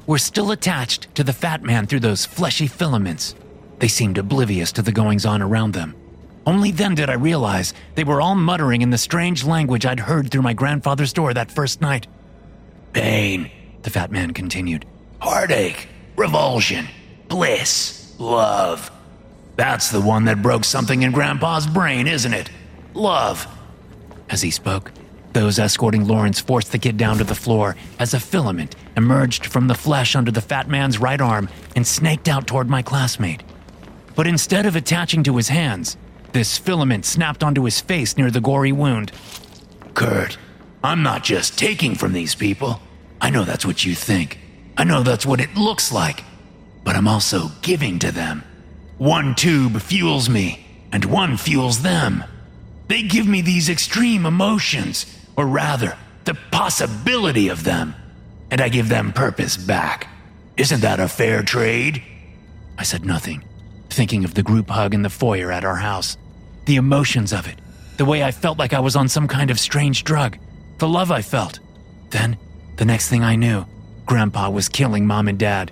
were still attached to the fat man through those fleshy filaments. They seemed oblivious to the goings-on around them. Only then did I realize they were all muttering in the strange language I'd heard through my grandfather's door that first night. "Pain," the fat man continued. "Heartache, revulsion, bliss, love. That's the one that broke something in Grandpa's brain, isn't it? Love." As he spoke, those escorting Lawrence forced the kid down to the floor as a filament emerged from the flesh under the fat man's right arm and snaked out toward my classmate. But instead of attaching to his hands, this filament snapped onto his face near the gory wound. "Kurt, I'm not just taking from these people. I know that's what you think. I know that's what it looks like. But I'm also giving to them. One tube fuels me, and one fuels them. They give me these extreme emotions, or rather, the possibility of them, and I give them purpose back. Isn't that a fair trade?" I said nothing, thinking of the group hug in the foyer at our house. The emotions of it, the way I felt like I was on some kind of strange drug, the love I felt. Then, the next thing I knew, Grandpa was killing Mom and Dad.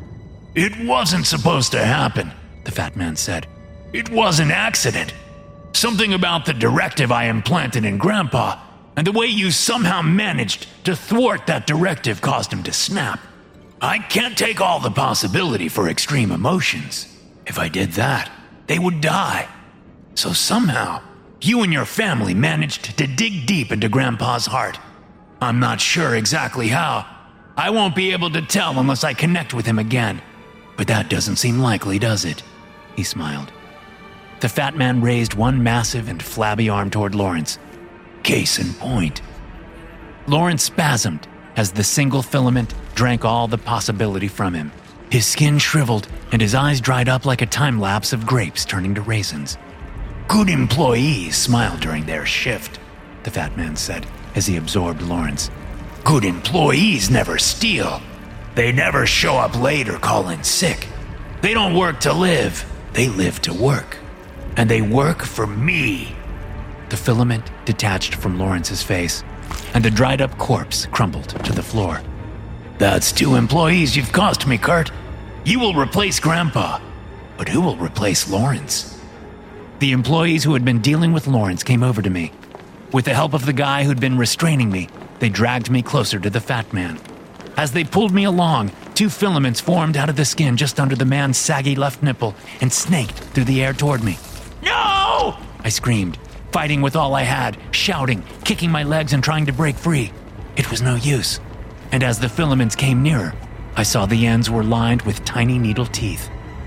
"It wasn't supposed to happen," the fat man said. "It was an accident. Something about the directive I implanted in Grandpa, and the way you somehow managed to thwart that directive caused him to snap. I can't take all the possibility for extreme emotions. If I did that, they would die. So somehow, you and your family managed to dig deep into Grandpa's heart. I'm not sure exactly how. I won't be able to tell unless I connect with him again. But that doesn't seem likely, does it?" He smiled. The fat man raised one massive and flabby arm toward Lawrence. "Case in point." Lawrence spasmed as the single filament drank all the possibility from him. His skin shriveled and his eyes dried up like a time-lapse of grapes turning to raisins. "Good employees smile during their shift," the fat man said as he absorbed Lawrence. "Good employees never steal. They never show up late or call in sick. They don't work to live, they live to work. And they work for me." The filament detached from Lawrence's face, and a dried-up corpse crumbled to the floor. "That's 2 employees you've cost me, Kurt. You will replace Grandpa, but who will replace Lawrence?" The employees who had been dealing with Lawrence came over to me. With the help of the guy who'd been restraining me, they dragged me closer to the fat man. As they pulled me along, 2 filaments formed out of the skin just under the man's saggy left nipple and snaked through the air toward me. "No!" I screamed, fighting with all I had, shouting, kicking my legs and trying to break free. It was no use. And as the filaments came nearer, I saw the ends were lined with tiny needle teeth.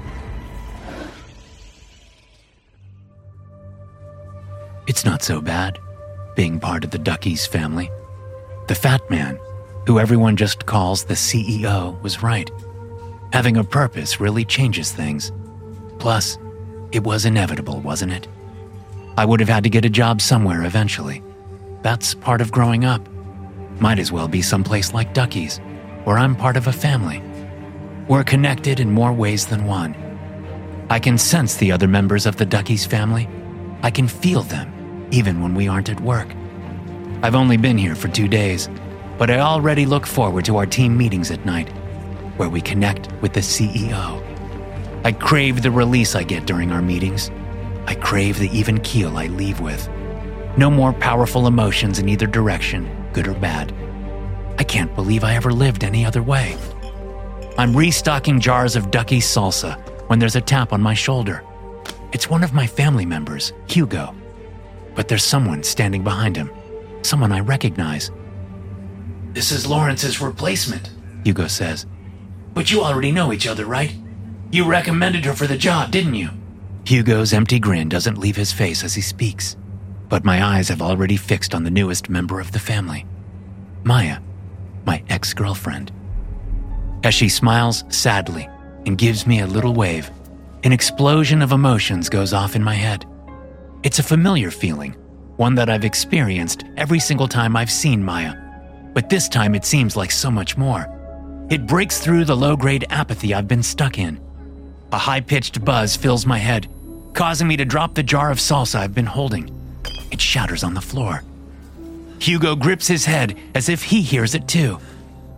It's not so bad, being part of the Duckies family. The fat man, who everyone just calls the CEO, was right. Having a purpose really changes things. Plus, it was inevitable, wasn't it? I would have had to get a job somewhere eventually. That's part of growing up. Might as well be someplace like Duckies, where I'm part of a family. We're connected in more ways than one. I can sense the other members of the Duckies family. I can feel them, even when we aren't at work. I've only been here for 2 days, but I already look forward to our team meetings at night, where we connect with the CEO. I crave the release I get during our meetings. I crave the even keel I leave with. No more powerful emotions in either direction, good or bad. I can't believe I ever lived any other way. I'm restocking jars of Duckies salsa when there's a tap on my shoulder. It's one of my family members, Hugo. But there's someone standing behind him, someone I recognize. "This is Lawrence's replacement," Hugo says. "But you already know each other, right? You recommended her for the job, didn't you?" Hugo's empty grin doesn't leave his face as he speaks, but my eyes have already fixed on the newest member of the family, Maya, my ex-girlfriend. As she smiles sadly and gives me a little wave, an explosion of emotions goes off in my head. It's a familiar feeling, one that I've experienced every single time I've seen Maya, but this time it seems like so much more. It breaks through the low-grade apathy I've been stuck in. A high-pitched buzz fills my head, causing me to drop the jar of salsa I've been holding. It shatters on the floor. Hugo grips his head as if he hears it too.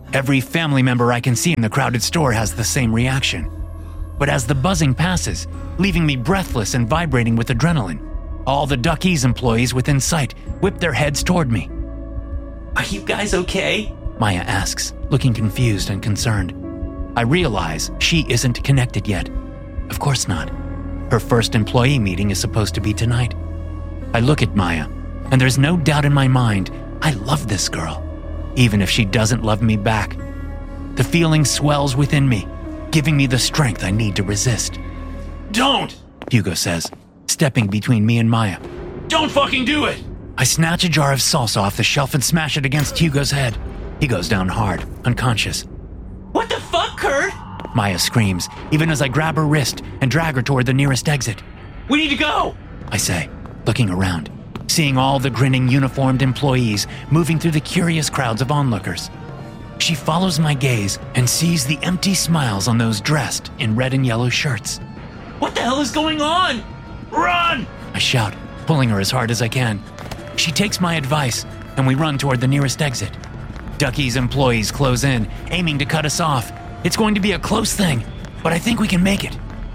Every family member I can see in the crowded store has the same reaction. But as the buzzing passes, leaving me breathless and vibrating with adrenaline, all the Duckies employees within sight whip their heads toward me. Are you guys okay? Maya asks, looking confused and concerned. I realize she isn't connected yet. Of course not. Her first employee meeting is supposed to be tonight. I look at Maya, and there's no doubt in my mind I love this girl, even if she doesn't love me back. The feeling swells within me, giving me the strength I need to resist. Don't! Hugo says, stepping between me and Maya. Don't fucking do it! I snatch a jar of salsa off the shelf and smash it against Hugo's head. He goes down hard, unconscious. What the fuck, Kurt? Maya screams, even as I grab her wrist and drag her toward the nearest exit. We need to go! I say, looking around, seeing all the grinning uniformed employees moving through the curious crowds of onlookers. She follows my gaze and sees the empty smiles on those dressed in red and yellow shirts. What the hell is going on? Run! I shout, pulling her as hard as I can. She takes my advice, and we run toward the nearest exit. Ducky's employees close in, aiming to cut us off. It's going to be a close thing, but I think we can make it.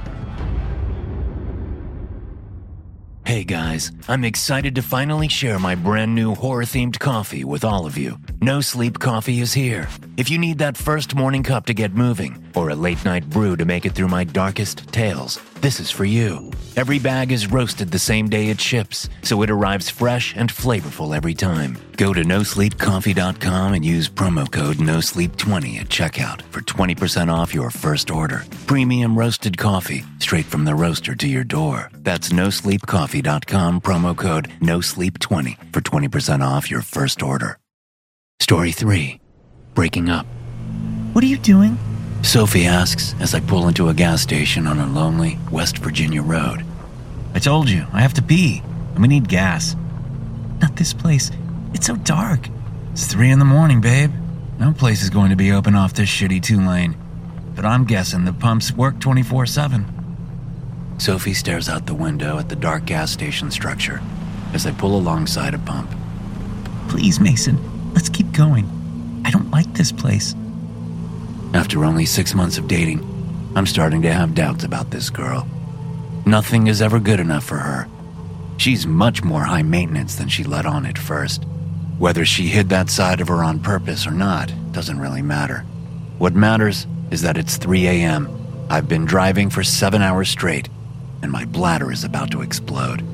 Hey guys, I'm excited to finally share my brand new horror-themed coffee with all of you. No Sleep Coffee is here. If you need that first morning cup to get moving, or a late-night brew to make it through my darkest tales, this is for you. Every bag is roasted the same day it ships, so it arrives fresh and flavorful every time. Go to nosleepcoffee.com and use promo code NOSLEEP20 at checkout for 20% off your first order. Premium roasted coffee, straight from the roaster to your door. That's nosleepcoffee.com, promo code NOSLEEP20 for 20% off your first order. Story 3. Breaking up. What are you doing? Sophie asks as I pull into a gas station on a lonely West Virginia road. I told you, I have to pee, and we need gas. Not this place. It's so dark. It's 3 a.m, babe. No place is going to be open off this shitty 2-lane. But I'm guessing the pumps work 24/7. Sophie stares out the window at the dark gas station structure as I pull alongside a pump. Please, Mason, let's keep going. I don't like this place. After only 6 months of dating, I'm starting to have doubts about this girl. Nothing is ever good enough for her. She's much more high maintenance than she let on at first. Whether she hid that side of her on purpose or not doesn't really matter. What matters is that it's 3 a.m. I've been driving for 7 hours straight, and my bladder is about to explode.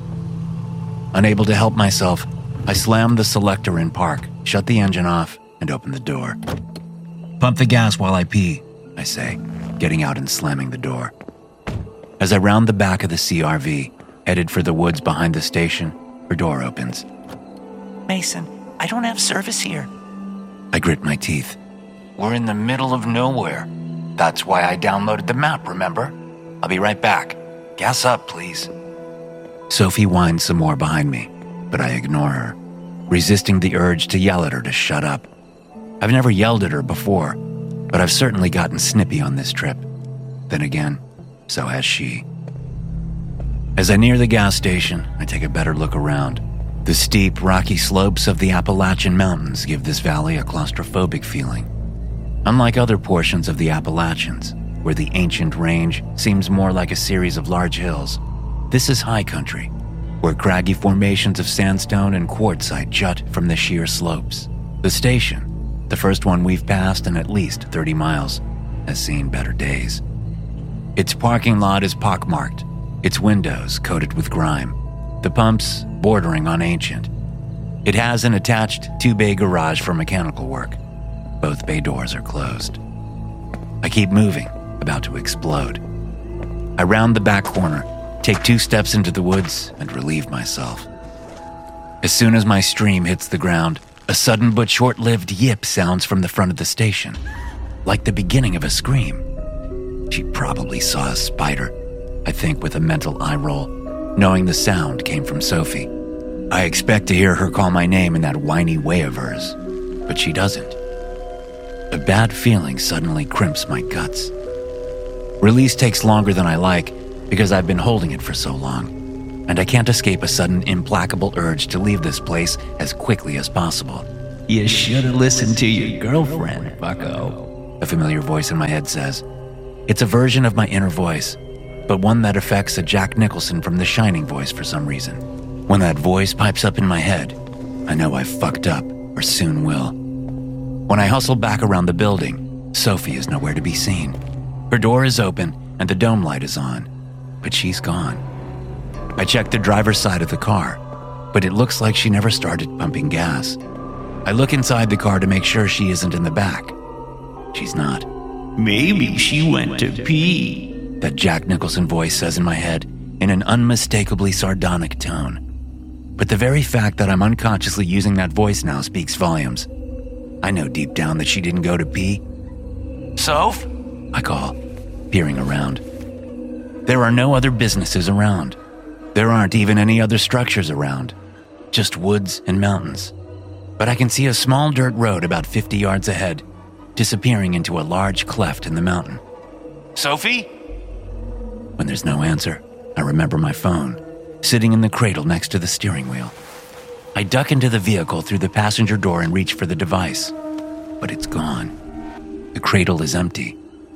Unable to help myself, I slam the selector in park, shut the engine off, and open the door. Pump the gas while I pee, I say, getting out and slamming the door. As I round the back of the CRV, headed for the woods behind the station, her door opens. Mason, I don't have service here. I grit my teeth. We're in the middle of nowhere. That's why I downloaded the map, remember? I'll be right back. Gas up, please. Sophie whines some more behind me, but I ignore her, resisting the urge to yell at her to shut up. I've never yelled at her before, but I've certainly gotten snippy on this trip. Then again, so has she. As I near the gas station, I take a better look around. The steep, rocky slopes of the Appalachian Mountains give this valley a claustrophobic feeling. Unlike other portions of the Appalachians, where the ancient range seems more like a series of large hills, this is high country, where craggy formations of sandstone and quartzite jut from the sheer slopes. The station, the first one we've passed in at least 30 miles, has seen better days. Its parking lot is pockmarked, its windows coated with grime, the pumps bordering on ancient. It has an attached 2-bay garage for mechanical work. Both bay doors are closed. I keep moving, about to explode. I round the back corner, take 2 steps into the woods, and relieve myself. As soon as my stream hits the ground, a sudden but short-lived yip sounds from the front of the station, like the beginning of a scream. She probably saw a spider, I think with a mental eye roll, knowing the sound came from Sophie. I expect to hear her call my name in that whiny way of hers, but she doesn't. A bad feeling suddenly crimps my guts. Release takes longer than I like because I've been holding it for so long, and I can't escape a sudden implacable urge to leave this place as quickly as possible. You should have listened to your girlfriend, bucko, a familiar voice in my head says. It's a version of my inner voice, but one that affects a Jack Nicholson from The Shining voice for some reason. When that voice pipes up in my head, I know I've fucked up, or soon will. When I hustle back around the building, Sophie is nowhere to be seen. Her door is open and the dome light is on, but she's gone. I check the driver's side of the car, but it looks like she never started pumping gas. I look inside the car to make sure she isn't in the back. She's not. Maybe she went to pee, that Jack Nicholson voice says in my head in an unmistakably sardonic tone. But the very fact that I'm unconsciously using that voice now speaks volumes. I know deep down that she didn't go to pee. Soph? I call, peering around. There are no other businesses around. There aren't even any other structures around. Just woods and mountains. But I can see a small dirt road about 50 yards ahead, disappearing into a large cleft in the mountain. Sophie? When there's no answer, I remember my phone, sitting in the cradle next to the steering wheel. I duck into the vehicle through the passenger door and reach for the device, but it's gone. The cradle is empty.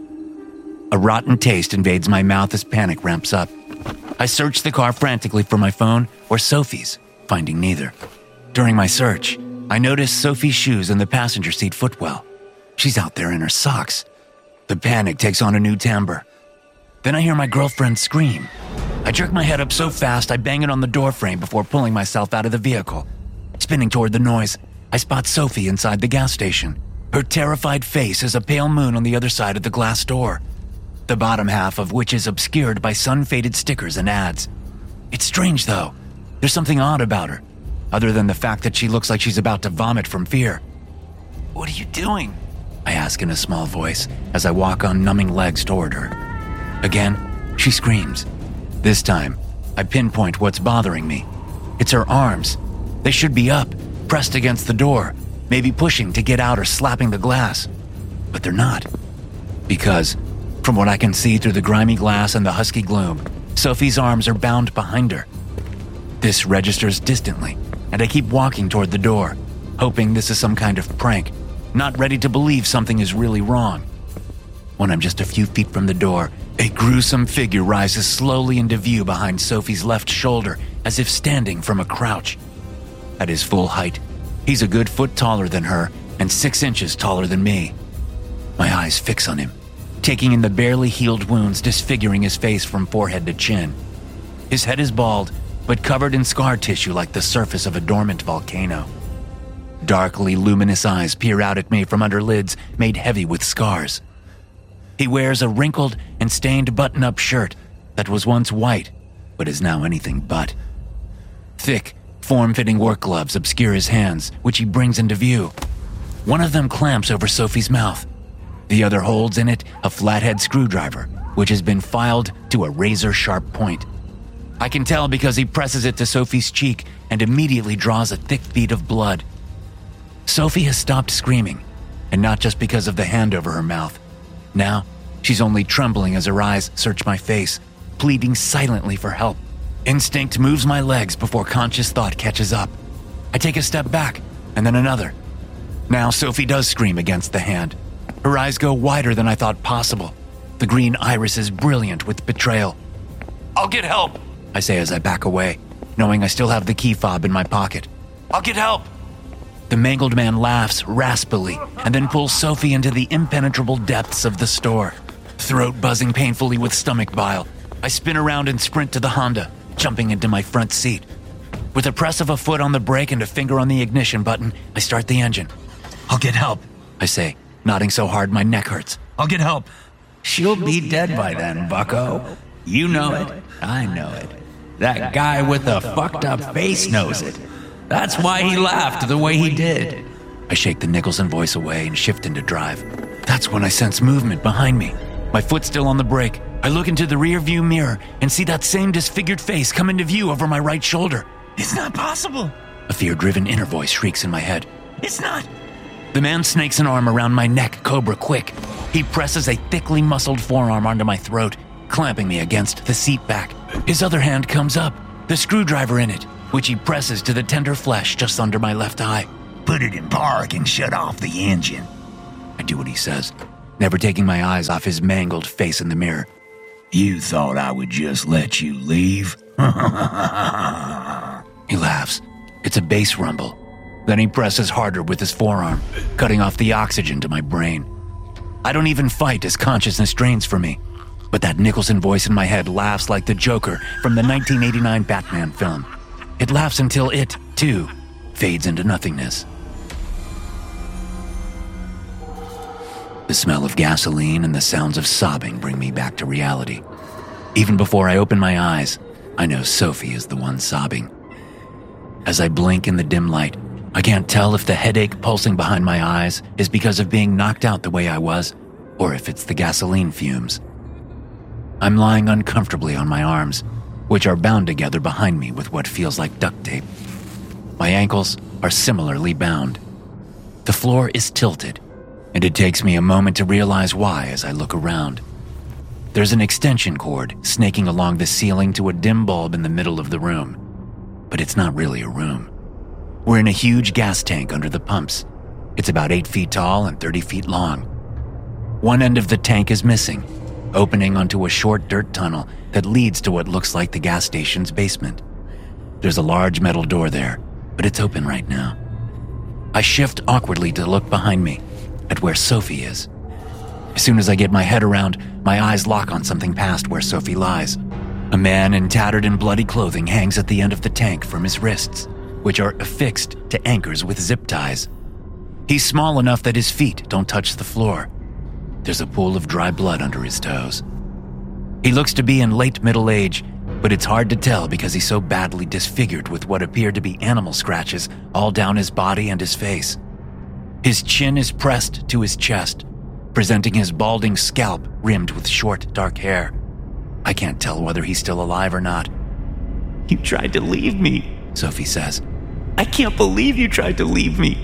A rotten taste invades my mouth as panic ramps up. I search the car frantically for my phone or Sophie's, finding neither. During my search, I notice Sophie's shoes in the passenger seat footwell. She's out there in her socks. The panic takes on a new timbre. Then I hear my girlfriend scream. I jerk my head up so fast I bang it on the doorframe before pulling myself out of the vehicle. Spinning toward the noise, I spot Sophie inside the gas station. Her terrified face is a pale moon on the other side of the glass door, the bottom half of which is obscured by sun-faded stickers and ads. It's strange, though. There's something odd about her, other than the fact that she looks like she's about to vomit from fear. What are you doing? I ask in a small voice as I walk on numbing legs toward her. Again, she screams. This time, I pinpoint what's bothering me. It's her arms. They should be up, pressed against the door, maybe pushing to get out or slapping the glass. But they're not. Because, from what I can see through the grimy glass and the husky gloom, Sophie's arms are bound behind her. This registers distantly, and I keep walking toward the door, hoping this is some kind of prank, not ready to believe something is really wrong. When I'm just a few feet from the door, a gruesome figure rises slowly into view behind Sophie's left shoulder, as if standing from a crouch. At his full height, he's a good foot taller than her and 6 inches taller than me. My eyes fix on him, taking in the barely healed wounds disfiguring his face from forehead to chin. His head is bald, but covered in scar tissue like the surface of a dormant volcano. Darkly luminous eyes peer out at me from under lids made heavy with scars. He wears a wrinkled and stained button-up shirt that was once white, but is now anything but. Thick, form-fitting work gloves obscure his hands, which he brings into view. One of them clamps over Sophie's mouth. The other holds in it a flathead screwdriver, which has been filed to a razor-sharp point. I can tell because he presses it to Sophie's cheek and immediately draws a thick bead of blood. Sophie has stopped screaming, and not just because of the hand over her mouth. Now, she's only trembling as her eyes search my face, pleading silently for help. Instinct moves my legs before conscious thought catches up. I take a step back, and then another. Now Sophie does scream against the hand. Her eyes go wider than I thought possible. The green iris is brilliant with betrayal. "I'll get help," I say as I back away, knowing I still have the key fob in my pocket. "I'll get help." The mangled man laughs raspily and then pulls Sophie into the impenetrable depths of the store. Throat buzzing painfully with stomach bile, I spin around and sprint to the Honda, jumping into my front seat. With a press of a foot on the brake and a finger on the ignition button, I start the engine. I'll get help, I say, nodding so hard my neck hurts. I'll get help. She'll be dead by then, bucko. You know it. I know it. That guy with the fucked up face knows it. That's why he laughed the way he did. I shake the Nicholson voice away and shift into drive. That's when I sense movement behind me. My foot still on the brake. I look into the rear view mirror and see that same disfigured face come into view over my right shoulder. It's not possible. A fear-driven inner voice shrieks in my head. It's not. The man snakes an arm around my neck, cobra quick. He presses a thickly muscled forearm onto my throat, clamping me against the seat back. His other hand comes up, the screwdriver in it, which he presses to the tender flesh just under my left eye. put it in park and shut off the engine. I do what he says, never taking my eyes off his mangled face in the mirror. You thought I would just let you leave? He laughs. It's a bass rumble. Then he presses harder with his forearm, cutting off the oxygen to my brain. I don't even fight as consciousness drains from me, but that Nicholson voice in my head laughs like the Joker from the 1989 Batman film. It laughs until it, too, fades into nothingness. The smell of gasoline and the sounds of sobbing bring me back to reality. Even before I open my eyes, I know Sophie is the one sobbing. As I blink in the dim light, I can't tell if the headache pulsing behind my eyes is because of being knocked out the way I was, or if it's the gasoline fumes. I'm lying uncomfortably on my arms, which are bound together behind me with what feels like duct tape. My ankles are similarly bound. The floor is tilted, and it takes me a moment to realize why as I look around. There's an extension cord snaking along the ceiling to a dim bulb in the middle of the room, but it's not really a room. We're in a huge gas tank under the pumps. It's about 8 feet tall and 30 feet long. One end of the tank is missing, opening onto a short dirt tunnel that leads to what looks like the gas station's basement. There's a large metal door there, but it's open right now. I shift awkwardly to look behind me, at where Sophie is. As soon as I get my head around, my eyes lock on something past where Sophie lies. A man in tattered and bloody clothing hangs at the end of the tank from his wrists, which are affixed to anchors with zip ties. He's small enough that his feet don't touch the floor. There's a pool of dry blood under his toes. He looks to be in late middle age, but it's hard to tell because he's so badly disfigured with what appear to be animal scratches all down his body and his face. His chin is pressed to his chest, presenting his balding scalp rimmed with short, dark hair. I can't tell whether he's still alive or not. "You tried to leave me," Sophie says. "I can't believe you tried to leave me."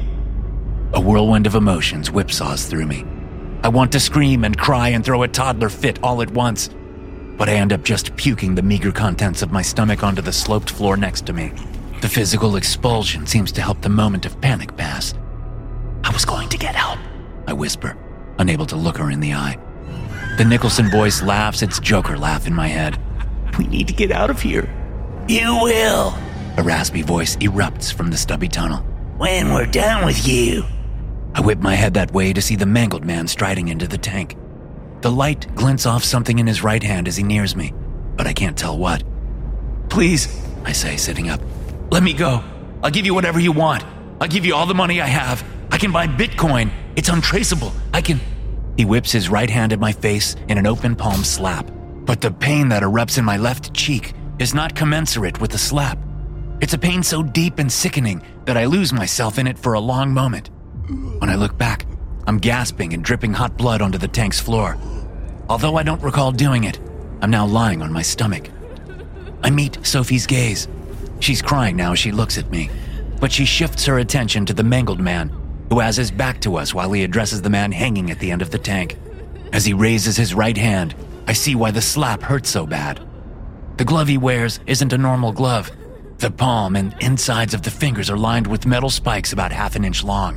A whirlwind of emotions whipsaws through me. I want to scream and cry and throw a toddler fit all at once, but I end up just puking the meager contents of my stomach onto the sloped floor next to me. The physical expulsion seems to help the moment of panic pass. "I was going to get help," I whisper, unable to look her in the eye. The Nicholson voice laughs its Joker laugh in my head. "We need to get out of here." You will, A raspy voice erupts from the stubby tunnel. when we're done with you. I whip my head that way to see the mangled man striding into the tank. The light glints off something in his right hand as he nears me, but I can't tell what. "Please," I say, sitting up. "let me go. I'll give you whatever you want. I'll give you all the money I have. I can buy Bitcoin. It's untraceable. I can..." He whips his right hand at my face in an open palm slap, but the pain that erupts in my left cheek is not commensurate with the slap. It's a pain so deep and sickening that I lose myself in it for a long moment. When I look back, I'm gasping and dripping hot blood onto the tank's floor. Although I don't recall doing it, I'm now lying on my stomach. I meet Sophie's gaze. She's crying now as she looks at me, but she shifts her attention to the mangled man, who has his back to us while he addresses the man hanging at the end of the tank. As he raises his right hand, I see why the slap hurt so bad. The glove he wears isn't a normal glove. The palm and insides of the fingers are lined with metal spikes about half an inch long.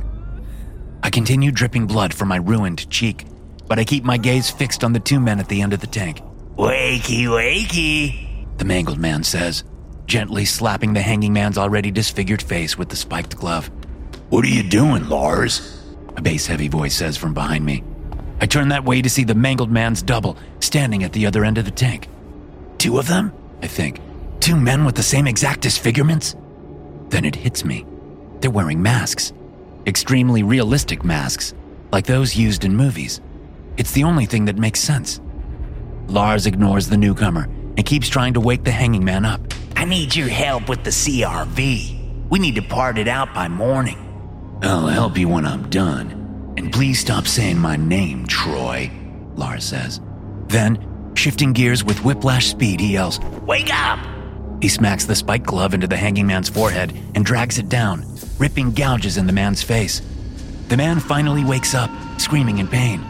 I continue dripping blood from my ruined cheek, but I keep my gaze fixed on the two men at the end of the tank. Wakey, wakey, The mangled man says, gently slapping the hanging man's already disfigured face with the spiked glove. what are you doing, Lars? A bass-heavy voice says from behind me. I turn that way to see the mangled man's double standing at the other end of the tank. Two of them? I think. Two men with the same exact disfigurements? Then it hits me. They're wearing masks. Extremely realistic masks, like those used in movies. It's the only thing that makes sense. Lars ignores the newcomer and keeps trying to wake the hanging man up. I need your help with the CRV. We need to part it out by morning. I'll help you when I'm done. And please stop saying my name, Troy, Lars says. Then, shifting gears with whiplash speed, he yells, Wake up! He smacks the spiked glove into the hanging man's forehead and drags it down, ripping gouges in the man's face. The man finally wakes up, screaming in pain.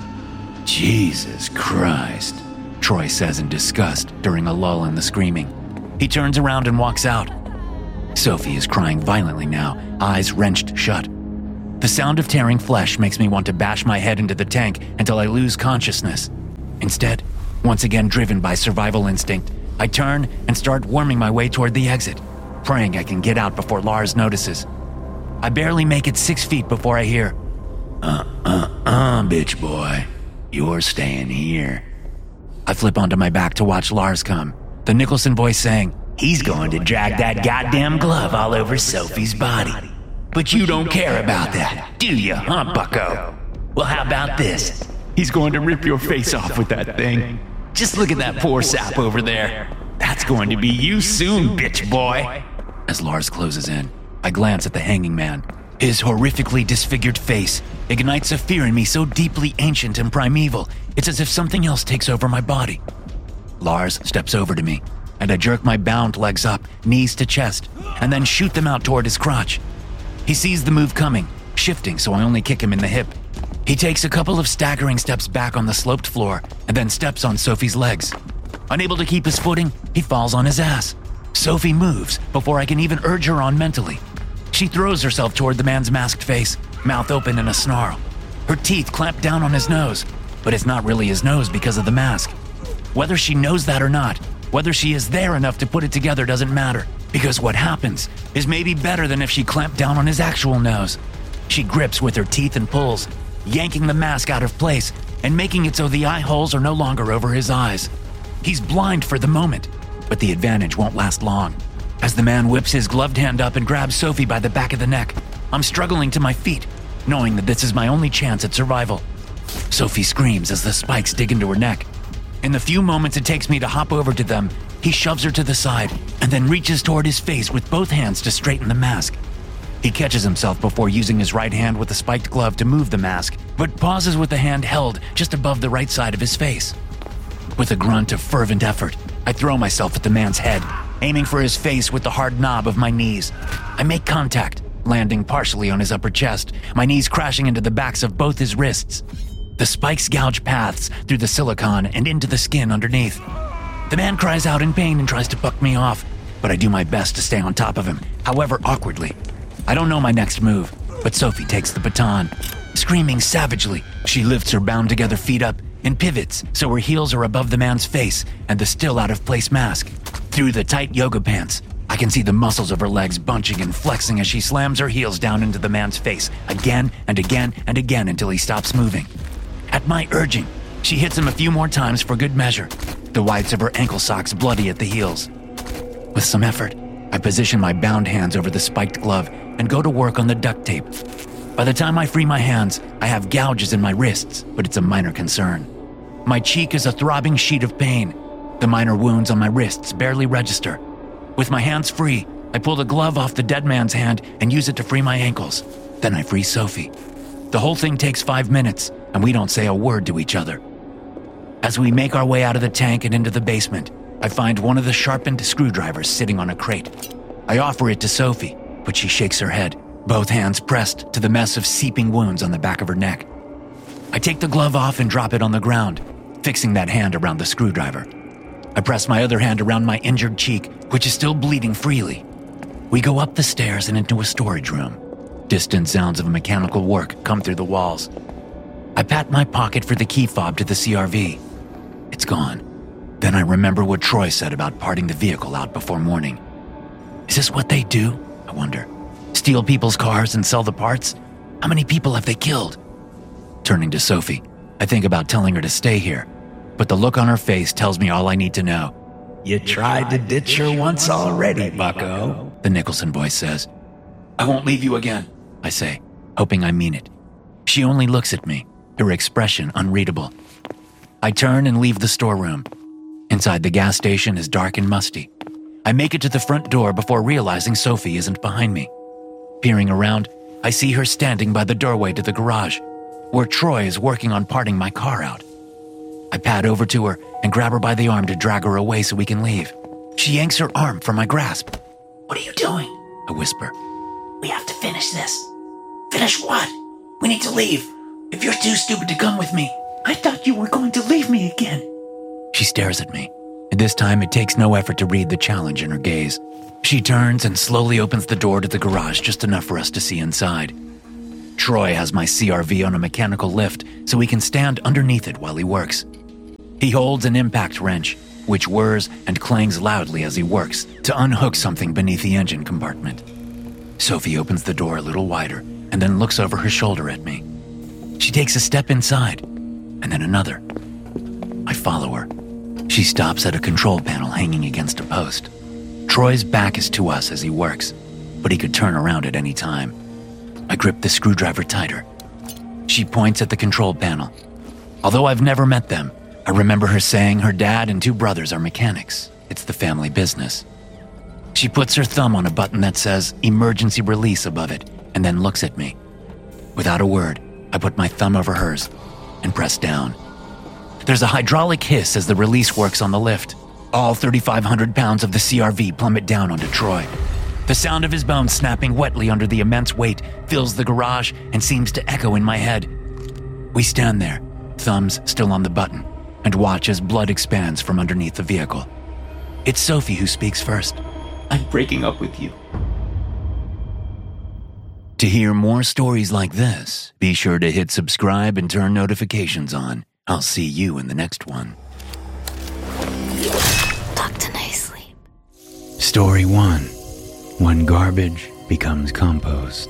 Jesus Christ, Troy says in disgust during a lull in the screaming. He turns around and walks out. Sophie is crying violently now, eyes wrenched shut. The sound of tearing flesh makes me want to bash my head into the tank until I lose consciousness. Instead, once again driven by survival instinct, I turn and start worming my way toward the exit, praying I can get out before Lars notices. I barely make it 6 feet before I hear, bitch boy. You're staying here. I flip onto my back to watch Lars come, the Nicholson voice saying, He's going to drag that goddamn glove all over Sophie's body. But you don't care about that, do you, huh, bucko? Well, how about this? He's going to rip your face off with that thing. Just look at that poor sap over there. That's going to be you soon, bitch boy. As Lars closes in, I glance at the hanging man. His horrifically disfigured face ignites a fear in me so deeply ancient and primeval, it's as if something else takes over my body. Lars steps over to me, and I jerk my bound legs up, knees to chest, and then shoot them out toward his crotch. He sees the move coming, shifting so I only kick him in the hip. He takes a couple of staggering steps back on the sloped floor and then steps on Sophie's legs. Unable to keep his footing, he falls on his ass. Sophie moves before I can even urge her on mentally. She throws herself toward the man's masked face, mouth open in a snarl. Her teeth clamp down on his nose, but it's not really his nose because of the mask. Whether she knows that or not, whether she is there enough to put it together doesn't matter, because what happens is maybe better than if she clamped down on his actual nose. She grips with her teeth and pulls, yanking the mask out of place and making it so the eye holes are no longer over his eyes. He's blind for the moment, but the advantage won't last long. As the man whips his gloved hand up and grabs Sophie by the back of the neck, I'm struggling to my feet, knowing that this is my only chance at survival. Sophie screams as the spikes dig into her neck. In the few moments it takes me to hop over to them, he shoves her to the side and then reaches toward his face with both hands to straighten the mask. He catches himself before using his right hand with the spiked glove to move the mask, but pauses with the hand held just above the right side of his face. With a grunt of fervent effort, I throw myself at the man's head, aiming for his face with the hard knob of my knees. I make contact, landing partially on his upper chest, my knees crashing into the backs of both his wrists. The spikes gouge paths through the silicone and into the skin underneath. The man cries out in pain and tries to buck me off, but I do my best to stay on top of him, however awkwardly. I don't know my next move, but Sophie takes the baton. Screaming savagely, she lifts her bound-together feet up and pivots so her heels are above the man's face and the still out-of-place mask. Through the tight yoga pants, I can see the muscles of her legs bunching and flexing as she slams her heels down into the man's face again and again and again until he stops moving. At my urging, she hits him a few more times for good measure, the whites of her ankle socks bloody at the heels. With some effort, I position my bound hands over the spiked glove and go to work on the duct tape. By the time I free my hands, I have gouges in my wrists, but it's a minor concern. My cheek is a throbbing sheet of pain. The minor wounds on my wrists barely register. With my hands free, I pull the glove off the dead man's hand and use it to free my ankles. Then I free Sophie. The whole thing takes 5 minutes, and we don't say a word to each other. As we make our way out of the tank and into the basement, I find one of the sharpened screwdrivers sitting on a crate. I offer it to Sophie, but she shakes her head, both hands pressed to the mess of seeping wounds on the back of her neck. I take the glove off and drop it on the ground, fixing that hand around the screwdriver. I press my other hand around my injured cheek, which is still bleeding freely. We go up the stairs and into a storage room. Distant sounds of mechanical work come through the walls. I pat my pocket for the key fob to the CRV. It's gone. Then I remember what Troy said about parting the vehicle out before morning. Is this what they do? I wonder. Steal people's cars and sell the parts? How many people have they killed? Turning to Sophie, I think about telling her to stay here, but the look on her face tells me all I need to know. You tried to ditch her once already, bucko, the Nicholson voice says. I won't leave you again, I say, hoping I mean it. She only looks at me, her expression unreadable. I turn and leave the storeroom. Inside the gas station is dark and musty. I make it to the front door before realizing Sophie isn't behind me. Peering around, I see her standing by the doorway to the garage, where Troy is working on parting my car out. I pad over to her and grab her by the arm to drag her away so we can leave. She yanks her arm from my grasp. What are you doing? I whisper. We have to finish this. Finish what? We need to leave. If you're too stupid to come with me, I thought you were going to leave me again. She stares at me, and this time it takes no effort to read the challenge in her gaze. She turns and slowly opens the door to the garage just enough for us to see inside. Troy has my CRV on a mechanical lift so he can stand underneath it while he works. He holds an impact wrench, which whirs and clangs loudly as he works to unhook something beneath the engine compartment. Sophie opens the door a little wider and then looks over her shoulder at me. She takes a step inside, and then another. I follow her. She stops at a control panel hanging against a post. Troy's back is to us as he works, but he could turn around at any time. I grip the screwdriver tighter. She points at the control panel. Although I've never met them, I remember her saying her dad and 2 brothers are mechanics. It's the family business. She puts her thumb on a button that says emergency release above it and then looks at me. Without a word, I put my thumb over hers and press down. There's a hydraulic hiss as the release works on the lift. All 3,500 pounds of the CRV plummet down onto Troy. The sound of his bones snapping wetly under the immense weight fills the garage and seems to echo in my head. We stand there, thumbs still on the button, and watch as blood expands from underneath the vehicle. It's Sophie who speaks first. I'm breaking up with you. To hear more stories like this, be sure to hit subscribe and turn notifications on. I'll see you in the next one. Dr. Nicely. Story 1. When garbage becomes compost.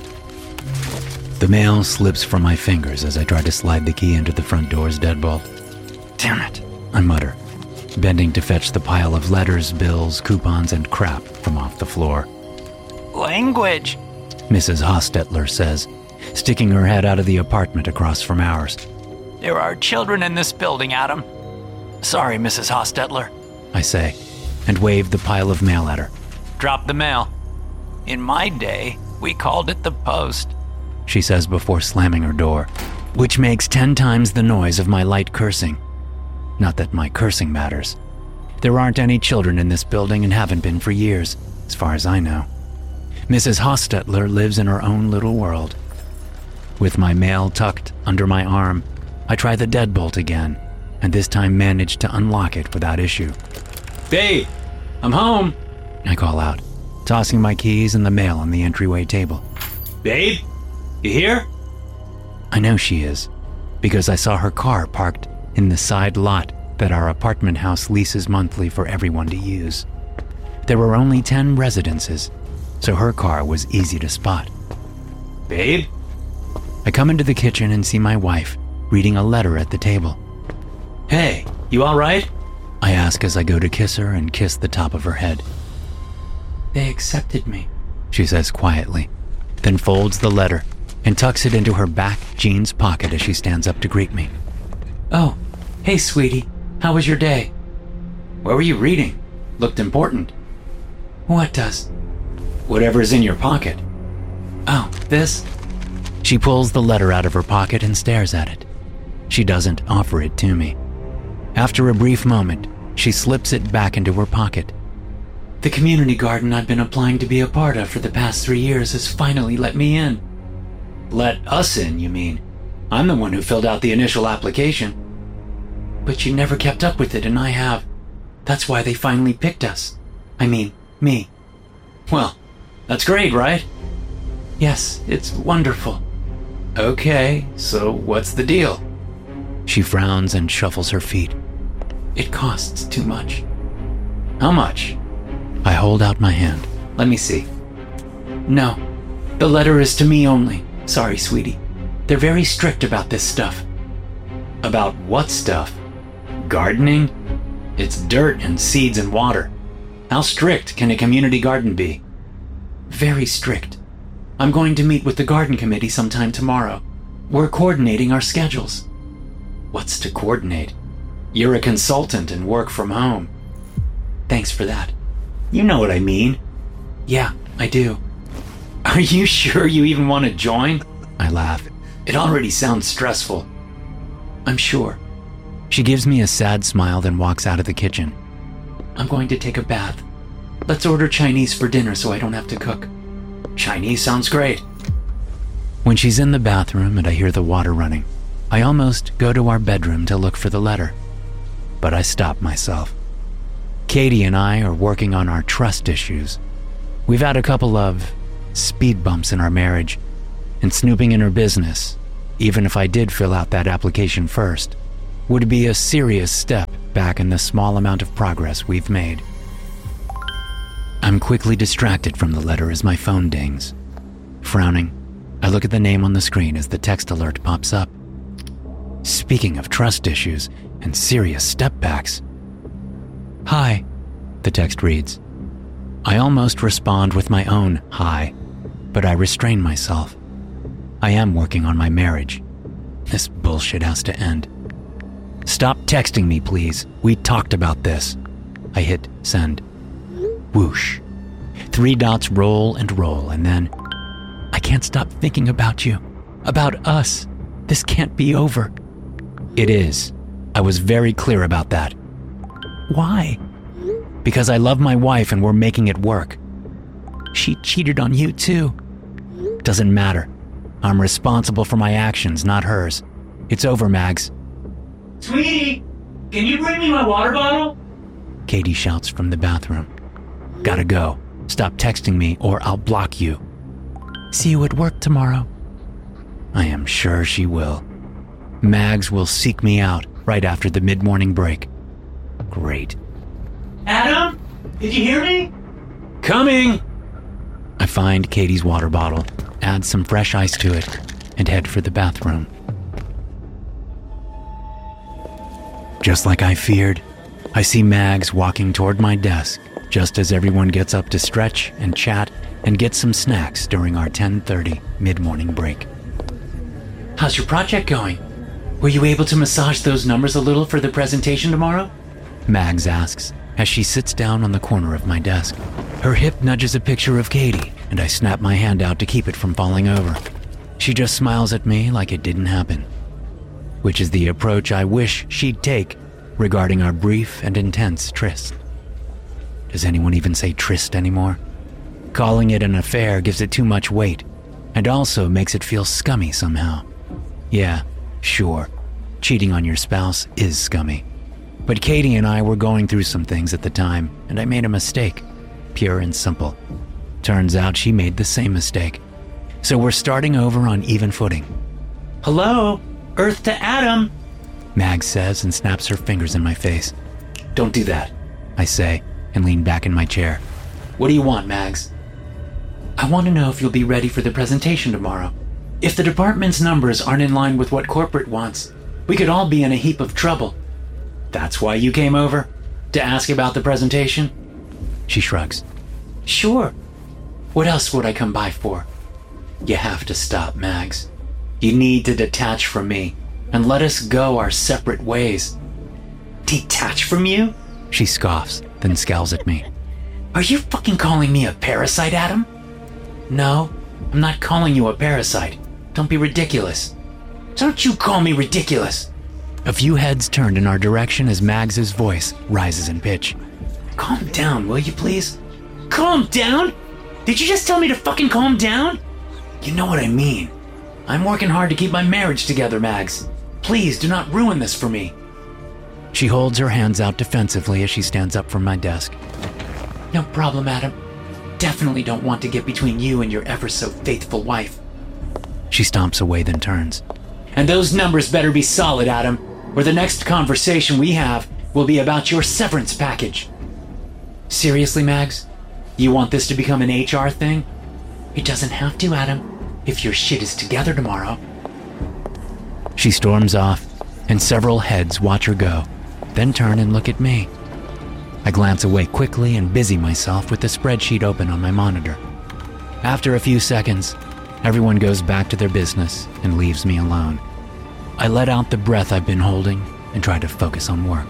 The mail slips from my fingers as I try to slide the key into the front door's deadbolt. Damn it, I mutter, bending to fetch the pile of letters, bills, coupons, and crap from off the floor. Language, Mrs. Hostetler says, sticking her head out of the apartment across from ours. there are children in this building, Adam. Sorry, Mrs. Hostetler, I say, and wave the pile of mail at her. Drop the mail. In my day, we called it the post. She says before slamming her door, which makes 10 times the noise of my light cursing. Not that my cursing matters. There aren't any children in this building and haven't been for years, as far as I know. Mrs. Hostetler lives in her own little world. With my mail tucked under my arm, I try the deadbolt again, and this time manage to unlock it without issue. Babe, I'm home, I call out, tossing my keys and the mail on the entryway table. Babe, you here? I know she is, because I saw her car parked in the side lot that our apartment house leases monthly for everyone to use. There were only 10 residences, so her car was easy to spot. Babe? I come into the kitchen and see my wife reading a letter at the table. Hey, you all right? I ask as I go to kiss her and kiss the top of her head. They accepted me, she says quietly, then folds the letter and tucks it into her back jeans pocket as she stands up to greet me. Oh, hey sweetie, how was your day? What were you reading? Looked important. What does? Whatever's in your pocket. Oh, this? She pulls the letter out of her pocket and stares at it. She doesn't offer it to me. After a brief moment, she slips it back into her pocket. The community garden I've been applying to be a part of for the past 3 years has finally let me in. Let us in, you mean? I'm the one who filled out the initial application. But you never kept up with it, and I have. That's why they finally picked us. I mean, me. Well, that's great, right? Yes, it's wonderful. Okay, so what's the deal? She frowns and shuffles her feet. It costs too much. How much? I hold out my hand. Let me see. No, the letter is to me only. Sorry, sweetie. They're very strict about this stuff. About what stuff? Gardening? It's dirt and seeds and water. How strict can a community garden be? Very strict. I'm going to meet with the garden committee sometime tomorrow. We're coordinating our schedules. What's to coordinate? You're a consultant and work from home. Thanks for that. You know what I mean. Yeah, I do. Are you sure you even want to join? I laugh. It already sounds stressful. I'm sure. She gives me a sad smile, then walks out of the kitchen. I'm going to take a bath. Let's order Chinese for dinner so I don't have to cook. Chinese sounds great. When she's in the bathroom and I hear the water running, I almost go to our bedroom to look for the letter. But I stop myself. Katie and I are working on our trust issues. We've had a couple of speed bumps in our marriage, and snooping in her business, even if I did fill out that application first, would be a serious step back in the small amount of progress we've made. I'm quickly distracted from the letter as my phone dings. Frowning, I look at the name on the screen as the text alert pops up. Speaking of trust issues and serious step backs. Hi, the text reads. I almost respond with my own hi, but I restrain myself. I am working on my marriage. This bullshit has to end. Stop texting me, please. We talked about this. I hit send. Whoosh. 3 dots roll, and then I can't stop thinking about you. About us. This can't be over. It is. I was very clear about that. Why? Because I love my wife and we're making it work. She cheated on you too. Doesn't matter. I'm responsible for my actions, not hers. It's over, Mags. Sweetie, can you bring me my water bottle? Katie shouts from the bathroom. Gotta go. Stop texting me or I'll block you. See you at work tomorrow. I am sure she will. Mags will seek me out right after the mid-morning break. Great. Adam, did you hear me? Coming! I find Katie's water bottle, add some fresh ice to it, and head for the bathroom. Just like I feared, I see Mags walking toward my desk just as everyone gets up to stretch and chat and get some snacks during our 10:30 mid-morning break. How's your project going? Were you able to massage those numbers a little for the presentation tomorrow? Mags asks as she sits down on the corner of my desk. Her hip nudges a picture of Katie, and I snap my hand out to keep it from falling over. She just smiles at me like it didn't happen, which is the approach I wish she'd take regarding our brief and intense tryst. Does anyone even say tryst anymore? Calling it an affair gives it too much weight, and also makes it feel scummy somehow. Yeah, sure, cheating on your spouse is scummy. But Katie and I were going through some things at the time, and I made a mistake, pure and simple. Turns out she made the same mistake. So we're starting over on even footing. Hello? Earth to Adam? Mags says and snaps her fingers in my face. Don't do that, I say, and lean back in my chair. What do you want, Mags? I want to know if you'll be ready for the presentation tomorrow. If the department's numbers aren't in line with what corporate wants, we could all be in a heap of trouble. That's why you came over? To ask about the presentation? She shrugs. Sure. What else would I come by for? You have to stop, Mags. You need to detach from me and let us go our separate ways. Detach from you? She scoffs, then scowls at me. Are you fucking calling me a parasite, Adam? No, I'm not calling you a parasite. Don't be ridiculous. Don't you call me ridiculous. A few heads turned in our direction as Mags's voice rises in pitch. Calm down, will you please? Calm down? Did you just tell me to fucking calm down? You know what I mean. I'm working hard to keep my marriage together, Mags. Please do not ruin this for me. She holds her hands out defensively as she stands up from my desk. No problem, Adam. Definitely don't want to get between you and your ever-so-faithful wife. She stomps away, then turns. And those numbers better be solid, Adam, or the next conversation we have will be about your severance package. Seriously, Mags? You want this to become an HR thing? It doesn't have to, Adam, if your shit is together tomorrow. She storms off, and several heads watch her go, then turn and look at me. I glance away quickly and busy myself with the spreadsheet open on my monitor. After a few seconds, everyone goes back to their business and leaves me alone. I let out the breath I've been holding and try to focus on work.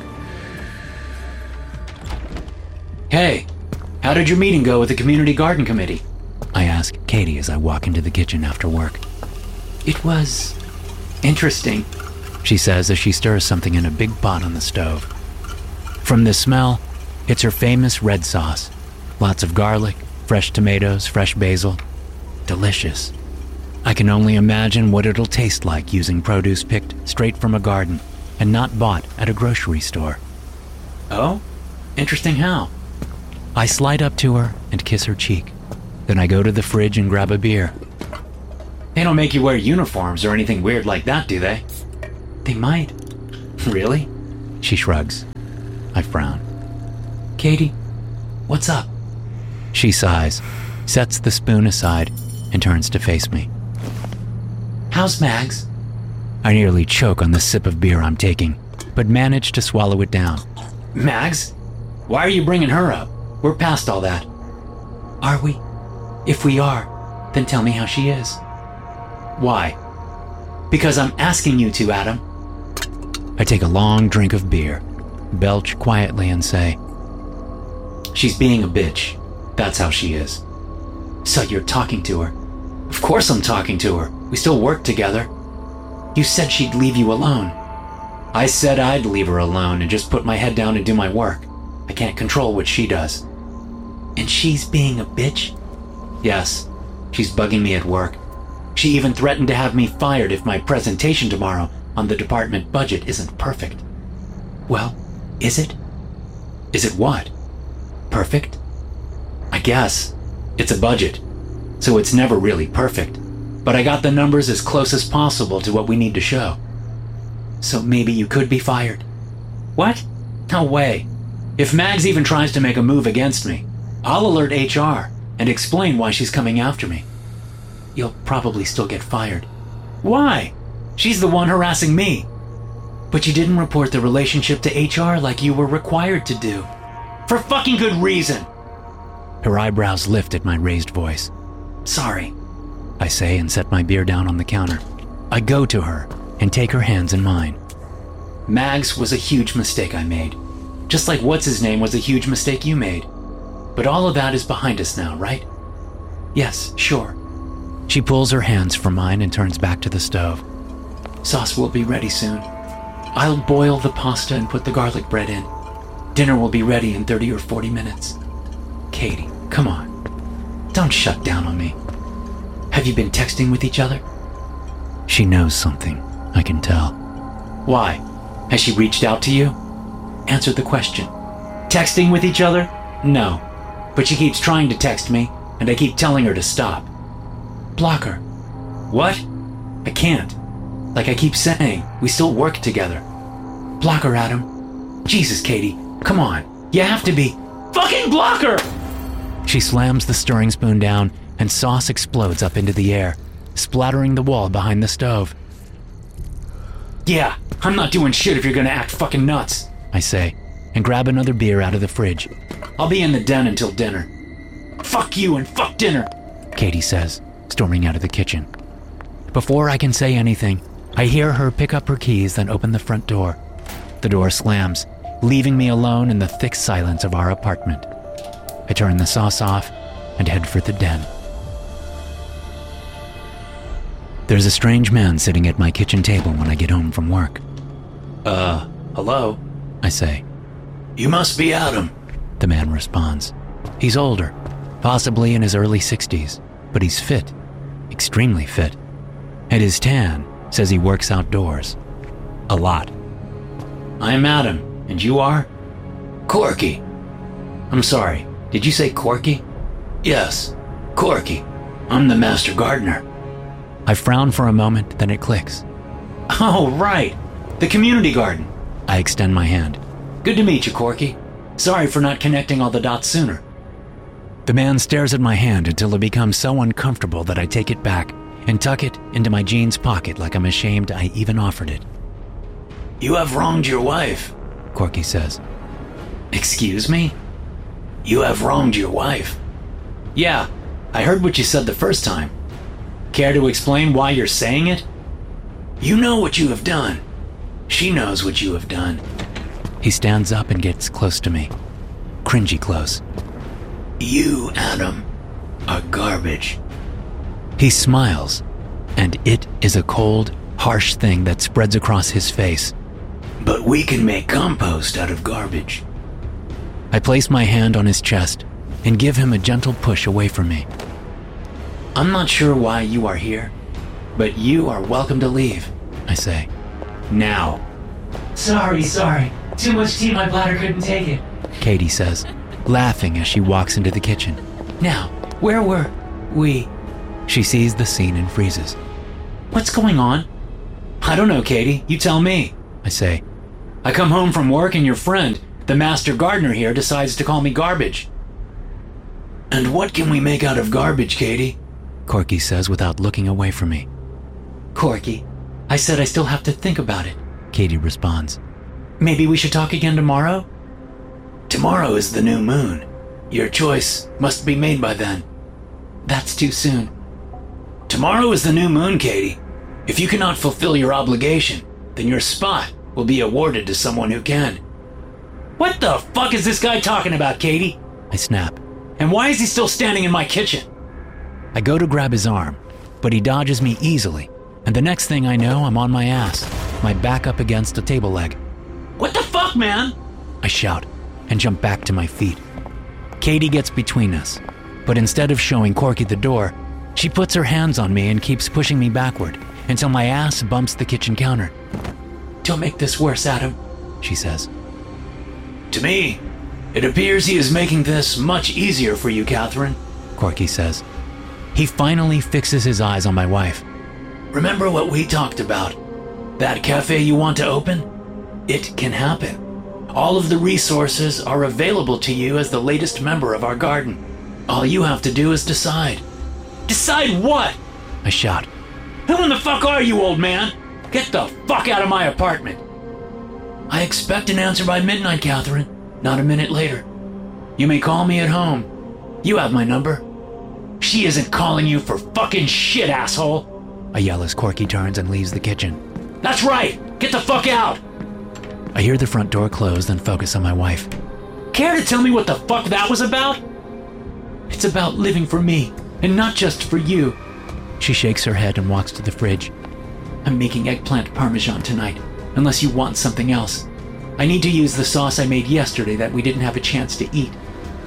Hey, how did your meeting go with the community garden committee? I ask Katie as I walk into the kitchen after work. It was interesting, she says as she stirs something in a big pot on the stove. From the smell, it's her famous red sauce. Lots of garlic, fresh tomatoes, fresh basil. Delicious. I can only imagine what it'll taste like using produce picked straight from a garden and not bought at a grocery store. Oh? Interesting how? I slide up to her and kiss her cheek. Then I go to the fridge and grab a beer. They don't make you wear uniforms or anything weird like that, do they? They might. Really? She shrugs. I frown. Katie, what's up? She sighs, sets the spoon aside, and turns to face me. How's Mags? I nearly choke on the sip of beer I'm taking, but manage to swallow it down. Mags? Why are you bringing her up? We're past all that. Are we? If we are, then tell me how she is. Why? Because I'm asking you to, Adam. I take a long drink of beer, belch quietly, and say, She's being a bitch. That's how she is. So you're talking to her. Of course I'm talking to her. We still work together. You said she'd leave you alone. I said I'd leave her alone and just put my head down and do my work. I can't control what she does. And she's being a bitch? Yes, she's bugging me at work. She even threatened to have me fired if my presentation tomorrow on the department budget isn't perfect. Well, is it? Is it what? Perfect? I guess. It's a budget, so it's never really perfect. But I got the numbers as close as possible to what we need to show. So maybe you could be fired. What? No way. If Mags even tries to make a move against me, I'll alert HR and explain why she's coming after me. You'll probably still get fired. Why? She's the one harassing me. But you didn't report the relationship to HR like you were required to do. For fucking good reason. Her eyebrows lift at my raised voice. Sorry, I say and set my beer down on the counter. I go to her and take her hands in mine. Mags was a huge mistake I made. Just like what's-his-name was a huge mistake you made. But all of that is behind us now, right? Yes, sure. She pulls her hands from mine and turns back to the stove. Sauce will be ready soon. I'll boil the pasta and put the garlic bread in. Dinner will be ready in 30 or 40 minutes. Katie, come on. Don't shut down on me. Have you been texting with each other? She knows something, I can tell. Why? Has she reached out to you? Answer the question. Texting with each other? No. But she keeps trying to text me, and I keep telling her to stop. Block her. What? I can't. Like I keep saying, we still work together. Block her, Adam. Jesus, Katie, come on. You have to be. Fucking block her! She slams the stirring spoon down, and sauce explodes up into the air, splattering the wall behind the stove. Yeah, I'm not doing shit if you're gonna act fucking nuts, I say, and grab another beer out of the fridge. I'll be in the den until dinner. Fuck you and fuck dinner, Katie says, storming out of the kitchen. Before I can say anything, I hear her pick up her keys, then open the front door. The door slams, leaving me alone in the thick silence of our apartment. I turn the sauce off and head for the den. There's a strange man sitting at my kitchen table when I get home from work. Hello? I say. You must be Adam, the man responds. He's older, possibly in his early 60s, but he's fit, extremely fit. And his tan says he works outdoors. A lot. I'm Adam, and you are? Corky. I'm sorry, did you say Corky? Yes, Corky. I'm the master gardener. I frown for a moment, then it clicks. Oh, right. The community garden. I extend my hand. Good to meet you, Corky. Sorry for not connecting all the dots sooner. The man stares at my hand until it becomes so uncomfortable that I take it back and tuck it into my jeans pocket like I'm ashamed I even offered it. You have wronged your wife, Corky says. Excuse me? You have wronged your wife. Yeah, I heard what you said the first time. Care to explain why you're saying it? You know what you have done. She knows what you have done. He stands up and gets close to me. Cringy close. You, Adam, are garbage. He smiles, and it is a cold, harsh thing that spreads across his face. But we can make compost out of garbage. I place my hand on his chest and give him a gentle push away from me. I'm not sure why you are here, but you are welcome to leave, I say. Now. Sorry. Too much tea, my bladder couldn't take it. Katie says, laughing as she walks into the kitchen. Now, where were we? She sees the scene and freezes. What's going on? I don't know, Katie. You tell me, I say. I come home from work and your friend, the master gardener here, decides to call me garbage. And what can we make out of garbage, Katie? Corky says without looking away from me. Corky, I said I still have to think about it, Katie responds. Maybe we should talk again tomorrow? Tomorrow is the new moon. Your choice must be made by then. That's too soon. Tomorrow is the new moon, Katie. If you cannot fulfill your obligation, then your spot will be awarded to someone who can. What the fuck is this guy talking about, Katie? I snap. And why is he still standing in my kitchen? I go to grab his arm, but he dodges me easily, and the next thing I know, I'm on my ass, my back up against a table leg. What the fuck, man? I shout and jump back to my feet. Katie gets between us, but instead of showing Corky the door, she puts her hands on me and keeps pushing me backward until my ass bumps the kitchen counter. Don't make this worse, Adam, she says. To me, it appears he is making this much easier for you, Catherine, Corky says. He finally fixes his eyes on my wife. Remember what we talked about? That cafe you want to open? It can happen. All of the resources are available to you as the latest member of our garden. All you have to do is decide. Decide what? I shout. Who in the fuck are you, old man? Get the fuck out of my apartment. I expect an answer by midnight, Catherine, not a minute later. You may call me at home. You have my number. She isn't calling you for fucking shit, asshole. I yell as Corky turns and leaves the kitchen. That's right! Get the fuck out! I hear the front door close, then focus on my wife. Care to tell me what the fuck that was about? It's about living for me, and not just for you. She shakes her head and walks to the fridge. I'm making eggplant parmesan tonight, unless you want something else. I need to use the sauce I made yesterday that we didn't have a chance to eat.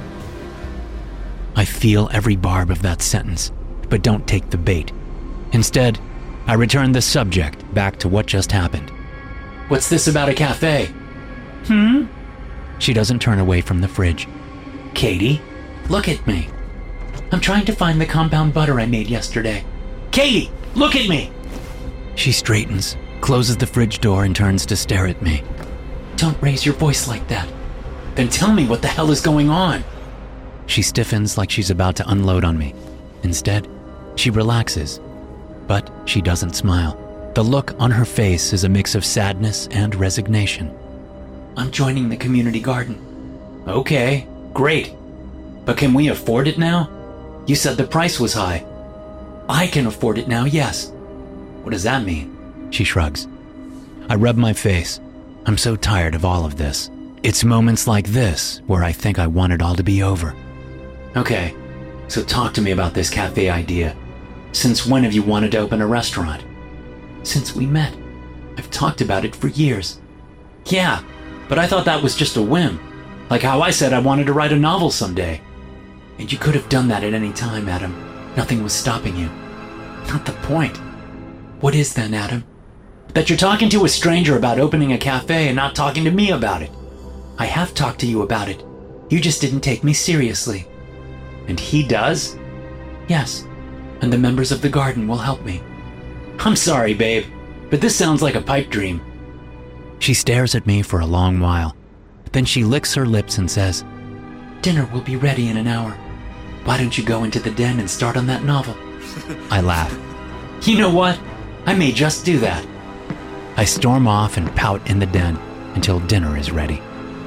I feel every barb of that sentence, but don't take the bait. Instead, I return the subject back to what just happened. What's this about a cafe? She doesn't turn away from the fridge. Katie, look at me. I'm trying to find the compound butter I made yesterday. Katie, look at me! She straightens, closes the fridge door, and turns to stare at me. Don't raise your voice like that. Then tell me what the hell is going on. She stiffens like she's about to unload on me. Instead, she relaxes. But she doesn't smile. The look on her face is a mix of sadness and resignation. I'm joining the community garden. Okay, great. But can we afford it now? You said the price was high. I can afford it now, yes. What does that mean? She shrugs. I rub my face. I'm so tired of all of this. It's moments like this where I think I want it all to be over. Okay, so talk to me about this cafe idea. Since when have you wanted to open a restaurant? Since we met. I've talked about it for years. Yeah, but I thought that was just a whim. Like how I said I wanted to write a novel someday. And you could have done that at any time, Adam. Nothing was stopping you. Not the point. What is then, Adam? That you're talking to a stranger about opening a cafe and not talking to me about it. I have talked to you about it. You just didn't take me seriously. And he does? Yes. And the members of the garden will help me. I'm sorry, babe, but this sounds like a pipe dream. She stares at me for a long while. Then she licks her lips and says, Dinner will be ready in an hour. Why don't you go into the den and start on that novel? I laugh. You know what? I may just do that. I storm off and pout in the den until dinner is ready.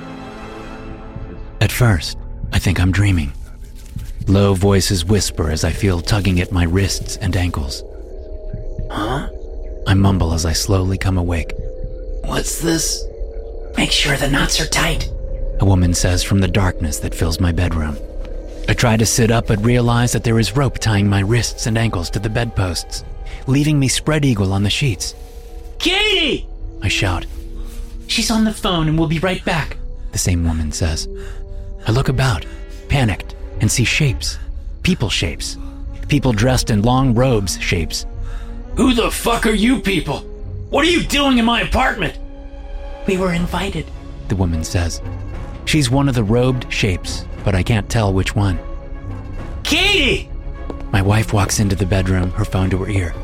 At first, I think I'm dreaming. Low voices whisper as I feel tugging at my wrists and ankles. Huh? I mumble as I slowly come awake. What's this? Make sure the knots are tight, a woman says from the darkness that fills my bedroom. I try to sit up but realize that there is rope tying my wrists and ankles to the bedposts, leaving me spread eagle on the sheets. Katie! I shout. She's on the phone and we'll be right back, the same woman says. I look about, panicked, and see shapes. People shapes. People dressed in long robes shapes. Who the fuck are you people? What are you doing in my apartment? We were invited, the woman says. She's one of the robed shapes, but I can't tell which one. Katie! My wife walks into the bedroom, her phone to her ear.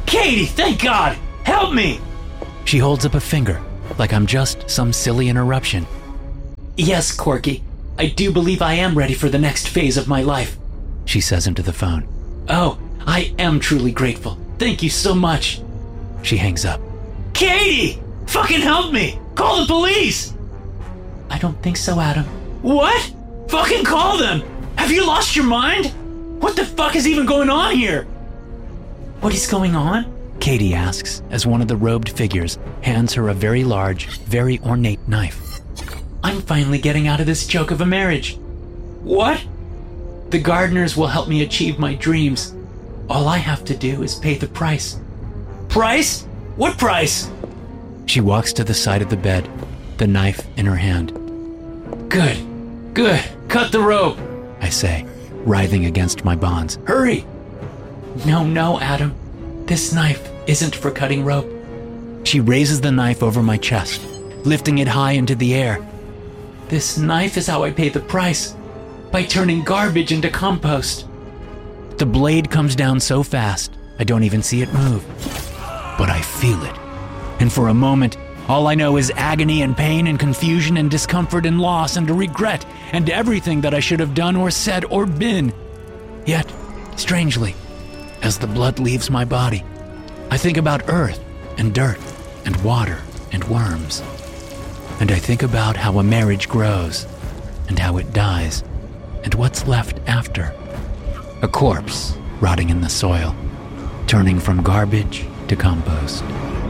Katie, thank God! Help me! She holds up a finger, like I'm just some silly interruption. Yes, Corky. I do believe I am ready for the next phase of my life, she says into the phone. Oh, I am truly grateful. Thank you so much. She hangs up. Katie! Fucking help me! Call the police! I don't think so, Adam. What? Fucking call them! Have you lost your mind? What the fuck is even going on here? What is going on? Katie asks as one of the robed figures hands her a very large, very ornate knife. I'm finally getting out of this joke of a marriage. What? The gardeners will help me achieve my dreams. All I have to do is pay the price. Price? What price? She walks to the side of the bed, the knife in her hand. Good. Cut the rope, I say, writhing against my bonds. Hurry! No, Adam. This knife isn't for cutting rope. She raises the knife over my chest, lifting it high into the air. This knife is how I pay the price, by turning garbage into compost. The blade comes down so fast, I don't even see it move. But I feel it. And for a moment, all I know is agony and pain and confusion and discomfort and loss and regret and everything that I should have done or said or been. Yet, strangely, as the blood leaves my body, I think about earth and dirt and water and worms. And I think about how a marriage grows and how it dies and what's left after. A corpse rotting in the soil, turning from garbage to compost.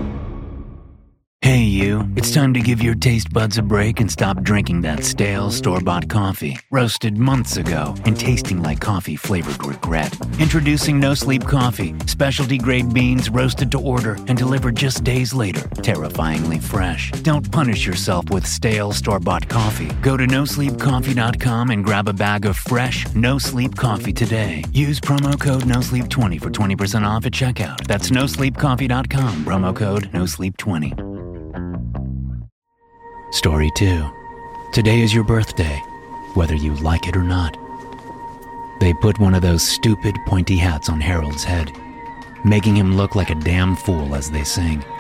Hey you, it's time to give your taste buds a break and stop drinking that stale store-bought coffee, roasted months ago and tasting like coffee flavored regret. Introducing No Sleep Coffee, specialty grade beans roasted to order and delivered just days later, terrifyingly fresh. Don't punish yourself with stale store-bought coffee. Go to nosleepcoffee.com and grab a bag of fresh No Sleep Coffee today. Use promo code NOSLEEP20 for 20% off at checkout. That's nosleepcoffee.com, promo code NOSLEEP20. Story 2. Today is your birthday, whether you like it or not. They put one of those stupid pointy hats on Harold's head, making him look like a damn fool as they sing.